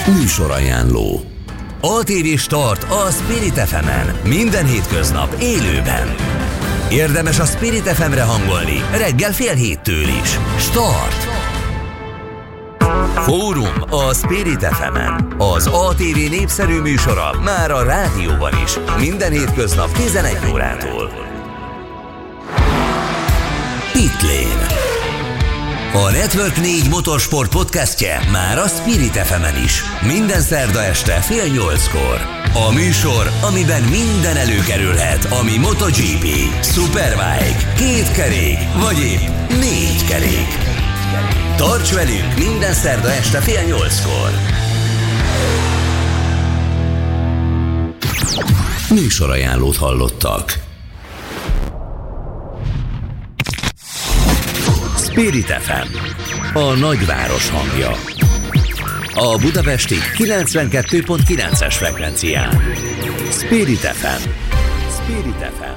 Műsorajánló. ATV Start a Spirit FM-en. Minden hétköznap élőben. Érdemes a Spirit FM-re hangolni reggel 6:30 is. Start! Fórum a Spirit FM-en. Az ATV népszerű műsora már a rádióban is. Minden hétköznap 11 órától. Pitlane. A Network 4 motorsport podcastje már a Spirit FM-en is. Minden szerda este 7:30-kor. A műsor, amiben minden előkerülhet, ami MotoGP, Superbike, kétkerék vagy épp 4 kerék. Tarts velünk minden szerda este 7:30-kor. Műsorajánlót hallottak. Spirit FM, a nagyváros hangja. A budapesti 92.9-es frekvencián. Spirit FM. Spirit FM.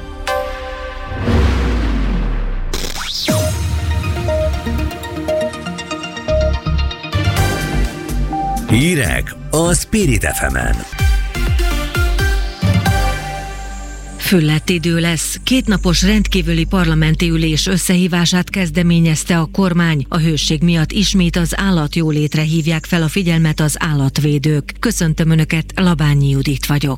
Hírek a Spirit FM-en. Füllett idő lesz. 2 napos rendkívüli parlamenti ülés összehívását kezdeményezte a kormány. A hőség miatt ismét az állatjólétre hívják fel a figyelmet az állatvédők. Köszöntöm Önöket, Labányi Judit vagyok.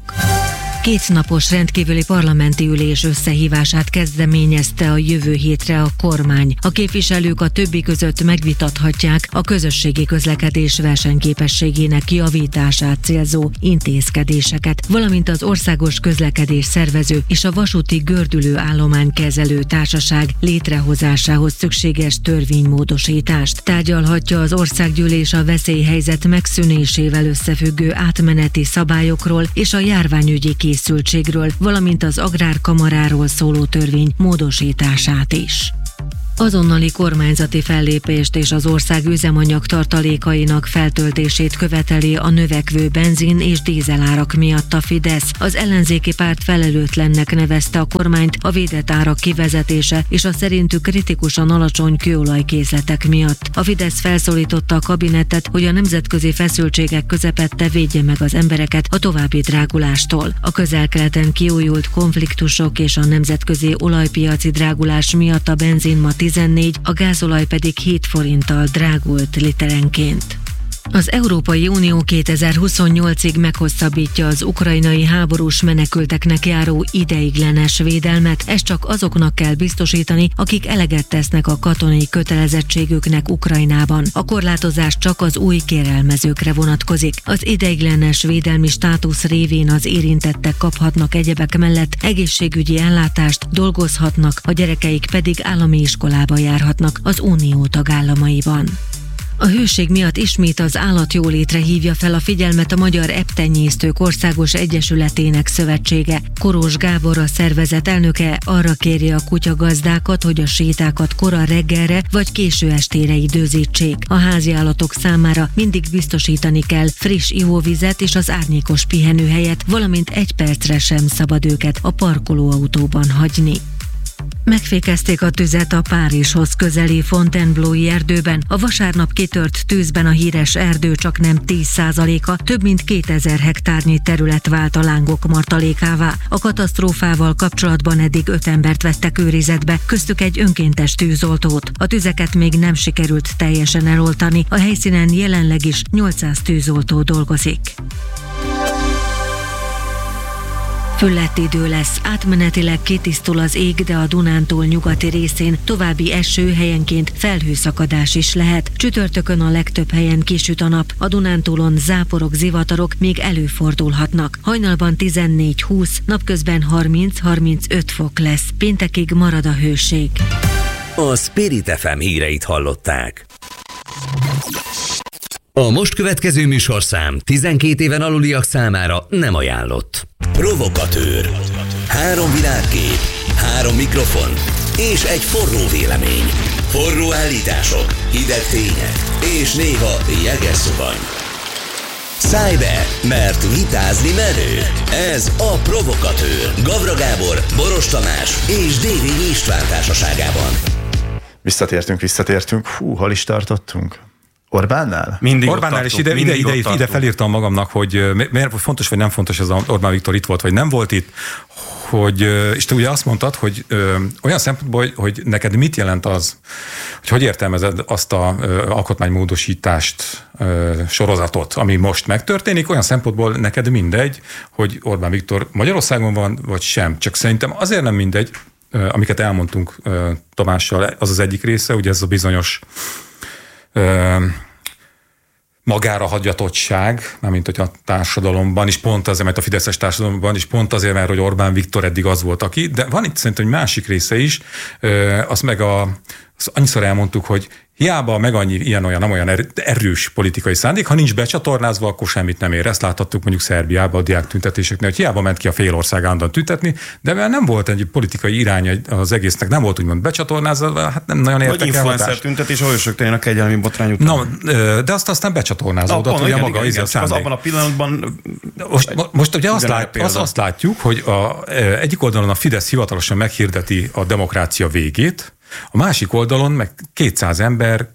2 napos rendkívüli parlamenti ülés összehívását kezdeményezte a jövő hétre a kormány. A képviselők a többi között megvitathatják a közösségi közlekedés versenyképességének javítását célzó intézkedéseket, valamint az Országos Közlekedés Szervező és a Vasúti Gördülő Állománykezelő Társaság létrehozásához szükséges törvénymódosítást. Tárgyalhatja az országgyűlés a veszélyhelyzet megszűnésével összefüggő átmeneti szabályokról és a járványügyi készültségről, valamint az Agrárkamaráról szóló törvény módosítását is. Azonnali kormányzati fellépést és az ország üzemanyag tartalékainak feltöltését követeli a növekvő benzin és dízelárak miatt a Fidesz. Az ellenzéki párt felelőtlennek nevezte a kormányt a védett árak kivezetése és a szerintük kritikusan alacsony kőolajkészletek miatt. A Fidesz felszólította a kabinettet, hogy a nemzetközi feszültségek közepette védje meg az embereket a további drágulástól. A Közel-Keleten kiújult konfliktusok és a nemzetközi olajpiaci drágulás miatt a benzin ma 14, a gázolaj pedig 7 forinttal drágult literenként. Az Európai Unió 2028-ig meghosszabbítja az ukrajnai háborús menekülteknek járó ideiglenes védelmet. Ezt csak azoknak kell biztosítani, akik eleget tesznek a katonai kötelezettségüknek Ukrajnában. A korlátozás csak az új kérelmezőkre vonatkozik. Az ideiglenes védelmi státusz révén az érintettek kaphatnak egyebek mellett egészségügyi ellátást, dolgozhatnak, a gyerekeik pedig állami iskolába járhatnak az Unió tagállamaiban. A hőség miatt ismét az állatjólétre hívja fel a figyelmet a Magyar Ebbtenyésztők Országos Egyesületének szövetsége. Korós Gábor, a szervezet elnöke arra kéri a kutyagazdákat, hogy a sétákat kora reggelre vagy késő estére időzítsék. A háziállatok számára mindig biztosítani kell friss ivóvizet és az árnyékos pihenőhelyet, valamint 1 percre sem szabad őket a parkolóautóban hagyni. Megfékezték a tüzet a Párizshoz közeli Fontainebleau-i erdőben. A vasárnap kitört tűzben a híres erdő csaknem 10%-a, több mint 2000 hektárnyi terület vált a lángok martalékává. A katasztrófával kapcsolatban eddig 5 embert vettek őrizetbe, köztük egy önkéntes tűzoltót. A tüzeket még nem sikerült teljesen eloltani, a helyszínen jelenleg is 800 tűzoltó dolgozik. Füllett idő lesz, átmenetileg kitisztul az ég, de a Dunántúl nyugati részén további eső, helyenként felhőszakadás is lehet. Csütörtökön a legtöbb helyen kisüt a nap, a Dunántúlon záporok, zivatarok még előfordulhatnak. Hajnalban 14-20, napközben 30-35 fok lesz. Péntekig marad a hőség. A Spirit FM híreit hallották. A most következő műsorszám 12 éven aluliak számára nem ajánlott. Provokatőr. 3 világkép, 3 mikrofon és egy forró vélemény. Forró állítások, hideg tények és néha jeges szuvany. Szállj be, mert vitázni menő. Ez a Provokatőr. Gavra Gábor, Boros Tamás és Dévényi István társaságában. Visszatértünk. Hol is tartottunk? Orbánnál? Orbánnál, és ide felírtam magamnak, hogy miért fontos vagy nem fontos ez az Orbán Viktor itt volt, vagy nem volt itt, és te ugye azt mondtad, hogy olyan szempontból, hogy neked mit jelent az, hogy értelmezed azt az alkotmánymódosítást, sorozatot, ami most megtörténik, olyan szempontból neked mindegy, hogy Orbán Viktor Magyarországon van, vagy sem. Csak szerintem azért nem mindegy, amiket elmondtunk Tamással, az az egyik része, ugye ez a bizonyos magára hagyatottság, mármint hogy a társadalomban is pont azért, mert a fideszes társadalomban is pont azért, mert hogy Orbán Viktor eddig az volt, aki, de van itt szerintem egy másik része is, azt meg azt annyiszor elmondtuk, hogy hiába meg annyi ilyen-olyan erős politikai szándék, ha nincs becsatornázva, akkor semmit nem ér. Ezt láthattuk mondjuk Szerbiában a diák tüntetéseknél, hogy hiába ment ki a fél ország állandóan tüntetni, de mert nem volt egy politikai irány az egésznek, nem volt úgymond becsatornázva, hát nem nagyon értek el hatást. Vagy influencer tüntetés, ahol sok tényleg a kegyelmi botrány után. De azt aztán becsatornázódott, hogy a maga a szándék. Az abban a pillanatban... Most ugye azt látjuk, hogy egyik oldalon a Fidesz hivatalosan meghirdeti a demokrácia végét, a másik oldalon meg 200 ember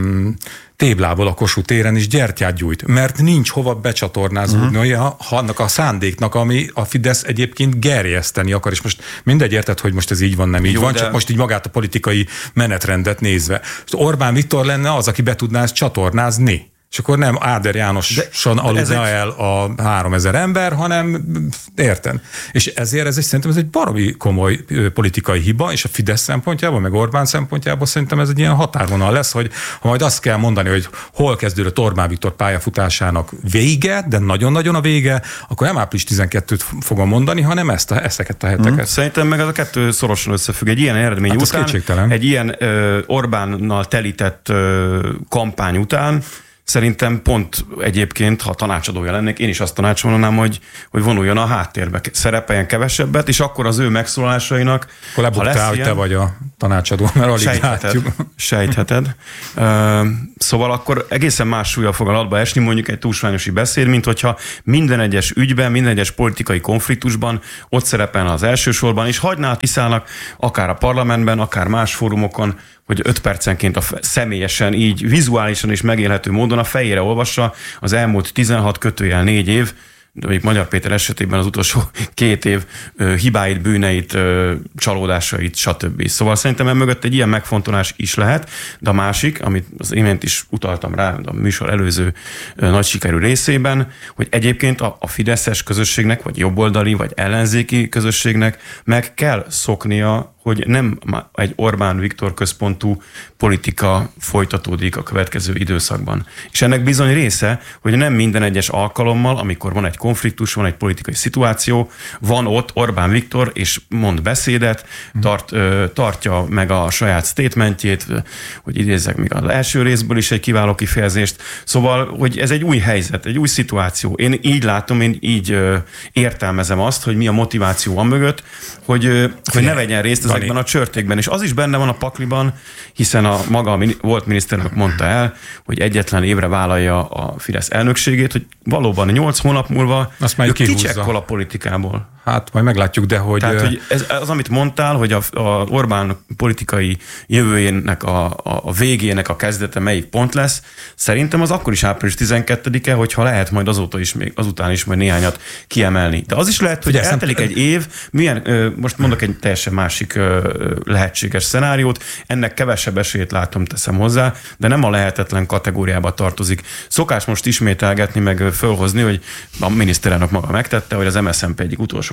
téblából a Kossuth téren is gyertyát gyújt, mert nincs hova becsatornázódni annak a szándéknak, ami a Fidesz egyébként gerjeszteni akar, és most mindegy érted, hogy most ez így van, nem így van, csak most így magát a politikai menetrendet nézve. Orbán Viktor lenne az, aki be tudná ezt csatornázni. És akkor nem Áder Jánoson aludna el a 3000 ember, hanem érted. És ezért szerintem ez egy baromi komoly politikai hiba, és a Fidesz szempontjából, meg Orbán szempontjából szerintem ez egy ilyen határvonal lesz, hogy ha majd azt kell mondani, hogy hol kezdődött Orbán Viktor pályafutásának vége, de nagyon-nagyon a vége, akkor nem április 12-t fogom mondani, hanem ezeket a heteket. Szerintem meg az a kettő szorosan összefügg. Egy ilyen eredmény után, egy ilyen Orbánnal telített kampány után, szerintem pont egyébként, ha tanácsadója lennék, én is azt tanácsolnám, hogy vonuljon a háttérbe, szerepeljen kevesebbet, és akkor az ő megszólalásainak... Akkor lebuktál, hogy te vagy a tanácsadó, mert alig látjuk. Sejtheted. Szóval akkor egészen más súllyal fog alatba esni mondjuk egy túlsványosi beszéd, mint hogyha minden egyes ügyben, minden egyes politikai konfliktusban ott szerepelne az első sorban, és hagyná Tiszának akár a parlamentben, akár más fórumokon, hogy 5 percenként személyesen, így vizuálisan és megélhető módon a fejére olvassa az elmúlt 16-4 év, de mondjuk Magyar Péter esetében az utolsó 2 év hibáit, bűneit, csalódásait, stb. Szóval szerintem mögött egy ilyen megfontolás is lehet, de a másik, amit az imént is utaltam rá a műsor előző nagy sikerű részében, hogy egyébként a fideszes közösségnek, vagy jobboldali, vagy ellenzéki közösségnek meg kell szoknia, hogy nem egy Orbán Viktor központú politika folytatódik a következő időszakban. És ennek bizony része, hogy nem minden egyes alkalommal, amikor van egy konfliktus, van egy politikai szituáció, van ott Orbán Viktor, és mond beszédet, tartja meg a saját statementjét, hogy idézzek még az első részből is egy kiváló kifejezést. Szóval, hogy ez egy új helyzet, egy új szituáció. Én így látom, én így értelmezem azt, hogy mi a motiváció van mögött, hogy ne vegyen részt ezekben a csörtékben. És az is benne van a pakliban, hiszen a maga volt miniszterelnök mondta el, hogy egyetlen évre vállalja a Fidesz elnökségét, hogy valóban 8 hónap múlva ő kicsekkol a politikából. Hát majd meglátjuk, de hogy... Tehát, hogy ez az, amit mondtál, hogy a Orbán politikai jövőjének a végének a kezdete melyik pont lesz, szerintem az akkor is április 12-e, hogyha lehet majd azután is majd néhányat kiemelni. De az is lehet, hogy eltelik egy év, most mondok egy teljesen másik lehetséges szenáriót, ennek kevesebb esélyt látom, teszem hozzá, de nem a lehetetlen kategóriába tartozik. Szokás most ismételgetni, meg fölhozni, hogy a miniszterelnök maga megtette, hogy az MSZNP egyik utolsó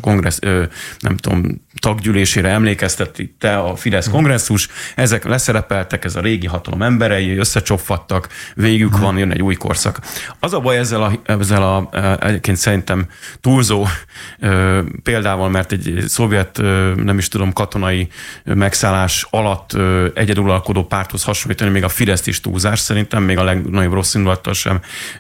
taggyűlésére emlékeztette a Fidesz kongresszus, ezek leszerepeltek, ez a régi hatalom emberei, összecsopfattak, végük van, jön egy új korszak. Az a baj ezzel a egyébként szerintem túlzó példával, mert egy szovjet, nem is tudom, katonai megszállás alatt egyedülalkodó párthoz hasonlítani, még a Fideszt is túlzás, szerintem még a legnagyobb rossz indulattal sem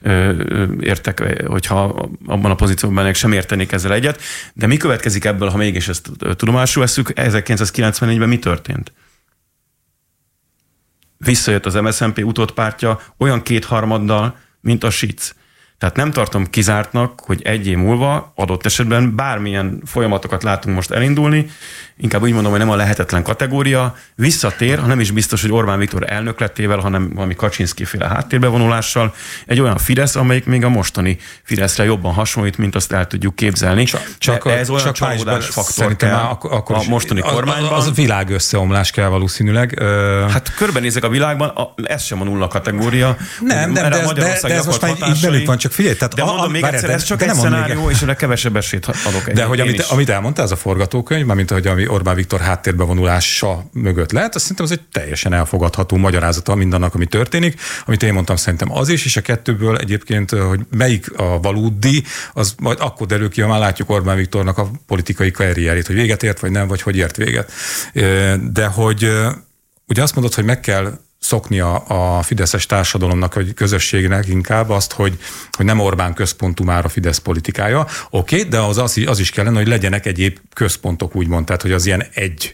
értek, hogyha abban a pozícióban sem értenék ezzel egyet. De mi következik ebből, ha mégis ezt tudomásul veszük? 1994-ben mi történt? Visszajött az MSZNP utódpártja olyan 2/3, mint a SIC. Tehát nem tartom kizártnak, hogy egy év múlva adott esetben bármilyen folyamatokat látunk most elindulni, inkább úgy mondom, hogy nem a lehetetlen kategória, visszatér, ha nem is biztos, hogy Orbán Viktor elnökletével, hanem valami Kaczynszki-féle háttérbevonulással, egy olyan Fidesz, amelyik még a mostani Fideszre jobban hasonlít, mint azt el tudjuk képzelni. Csak ez olyan csalódás faktor kell a mostani kormányban. Az világ összeomlás kell valószínűleg. Hát körbenézek a világban, ez sem a nulla kategória. Nem, de ez most már így belül van, csak figyelj. De mondom még egyszer, ez csak egy szenárió, és erre kevesebb esélyt adok. De hogy amit elmondta, ez a forgatókönyv, mármint hogy ami Orbán Viktor háttérbevonulása mögött lehet, azt szerintem az egy teljesen elfogadható magyarázata mindannak, ami történik. Amit én mondtam, szerintem az is, és a kettőből egyébként, hogy melyik a valódi, az majd akkor derül ki, ha már látjuk Orbán Viktornak a politikai karrierjét, hogy véget ért, vagy nem, vagy hogy ért véget. De hogy ugye azt mondod, hogy meg kell szoknia a fideszes társadalomnak, vagy közösségnek inkább azt, hogy nem Orbán központú már a Fidesz politikája. Oké, de az is kellene, hogy legyenek egyéb központok, úgymond, tehát hogy az ilyen egy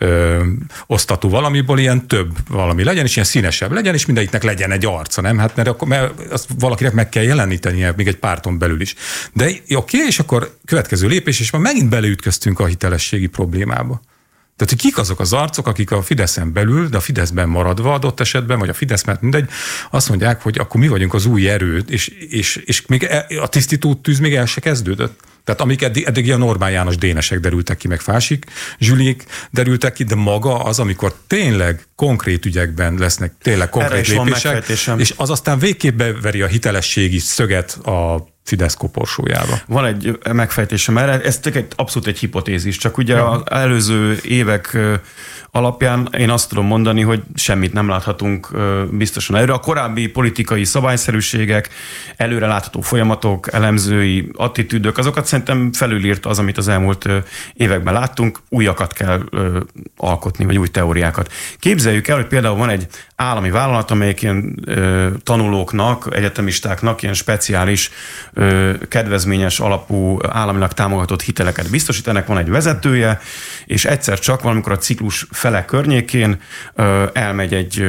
osztatú valamiből ilyen több valami legyen, és ilyen színesebb legyen, és mindegyiknek legyen egy arca, nem? Hát mert azt valakinek meg kell jelenítenie, még egy párton belül is. De oké, és akkor következő lépés, és már megint beleütköztünk a hitelességi problémába. Tehát, hogy kik azok az arcok, akik a Fideszen belül, de a Fideszben maradva adott esetben, vagy a Fidesz, mert mindegy, azt mondják, hogy akkor mi vagyunk az új erő, és még a tisztító tűz még el se kezdődött. Tehát amik eddig ilyen Orbán János Dénesek derültek ki, meg Fásik Zsülik derültek ki, de maga az, amikor tényleg konkrét ügyekben lesznek tényleg konkrét lépések, és az aztán végképp beveri a hitelességi szöget a Fidesz koporsójába. Van egy megfejtésem erre, ez abszolút egy hipotézis, csak ugye az előző évek alapján én azt tudom mondani, hogy semmit nem láthatunk biztosan előre. A korábbi politikai szabályszerűségek, előre látható folyamatok, elemzői attitűdök, azokat szerintem felülírt az, amit az elmúlt években láttunk, újakat kell alkotni, vagy új teóriákat. Képzeljük el, hogy például van egy állami vállalat, amelyik ilyen tanulóknak, egyetemistáknak ilyen speciális, kedvezményes alapú államilag támogatott hiteleket biztosít, ennek van egy vezetője, és egyszer csak valamikor a ciklus fele környékén elmegy egy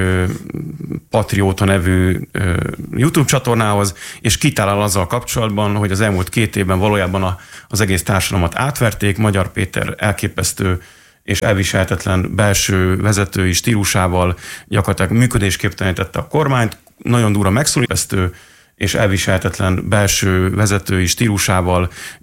Patrióta nevű YouTube csatornához, és kitálál azzal kapcsolatban, hogy az elmúlt 2 évben valójában az egész társadalmat átverték, Magyar Péter elképesztő és elviselhetetlen belső vezetői stílusával gyakorlatilag működésképtelenítette a kormányt, nagyon durva megszólító és elviselhetetlen belső vezetői stílusával